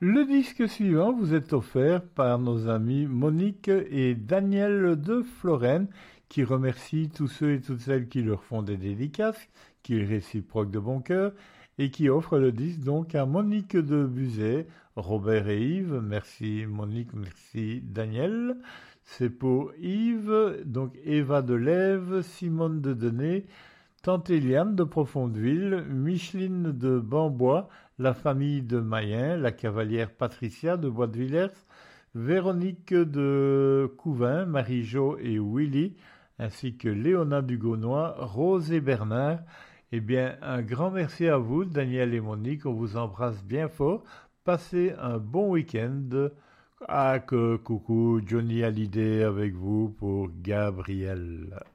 Le disque suivant vous est offert par nos amis Monique et Daniel de Florène, qui remercient tous ceux et toutes celles qui leur font des dédicaces, qu'ils réciproquent de bon cœur, et qui offrent le disque donc à Monique de Buzet, Robert et Yves. Merci Monique, merci Daniel. C'est pour Yves, donc Eva de Lève, Simone de Denay, Tante Eliane de Profondeville, Micheline de Bambois, la famille de Mayen, la cavalière Patricia de Bois de Villers, Véronique de Couvin, Marie-Jo et Willy, ainsi que Léona Dugonois, Rose et Bernard. Eh bien, un grand merci à vous, Daniel et Monique. On vous embrasse bien fort. Passez un bon week-end. Ah, que coucou, Johnny Hallyday avec vous pour Gabriel.